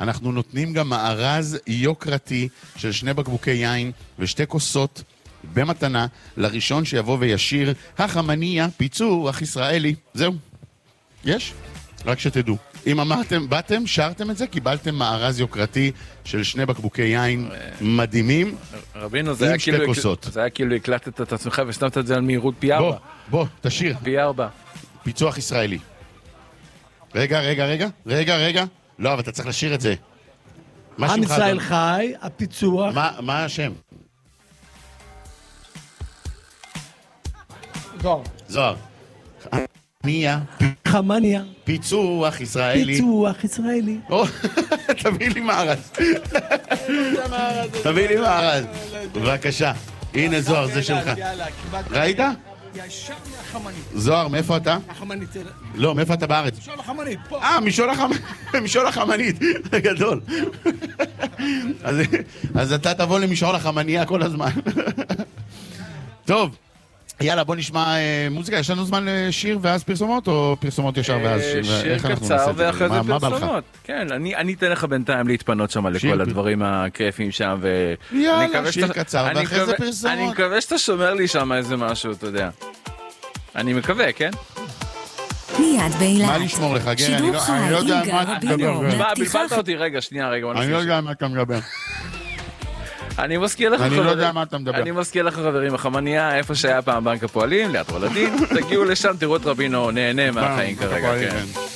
אנחנו נותנים גם מארז יוקרתי של 2 בקבוקי יין ו2 כוסות במתנה לראשון שיבוא וישיר החמניה פיצוח ישראלי. זהו. יש? רק שתדעו. אם אמרתם, באתם, שרתם את זה, קיבלתם מארז יוקרתי של 2 בקבוקי יין מדהימים. רבינו, עם 2 כוסות. זה היה כאילו הקלטת את עצמך ושמת את זה על מהירות פי 4. בוא, תשיר. פי 4. פיצוח ישראלי. רגע. לא, אבל אתה צריך לשיר את זה. עם ישראל חי, הפיצוח. מה השם? זוהר. חמניה. פיצוח ישראלי. פיצוח ישראלי. תביא לי מארז. תביא לי מארז. בבקשה. הנה זוהר, זה שלך. ראית? ישר מהחמנית. זוהר, מאיפה אתה? החמנית. לא, מאיפה אתה בארץ? משול החמנית, פה. משול החמנית. גדול. אז אתה תבוא למשול החמניה כל הזמן. טוב. יאללה, בוא נשמע מוזיקה. יש לנו זמן לשיר ואז פרסומות, או פרסומות ישר ואז שיר? שיר קצר ואחרי זה פרסומות. כן, אני אתן לך בינתיים להתפנות שם לכל הדברים הכיפים שם. יאללה, שיר קצר ואחרי זה פרסומות. אני מקווה שאתה שומר לי שם איזה משהו, אתה יודע. אני מקווה, כן? מיד באילת. מה לשמור לך, גר? שידור חי עם גר רבינו. בלבלת אותי, רגע, שנייה. אני לא יודע מה אתה מדבר. אני מזכיר לך חברים, החמניה, איפה שהיה פעם בנק הפועלים, ליד רולדין, תגיעו לשם, תראו את רבינו, נהנה מהחיים כרגע, כן.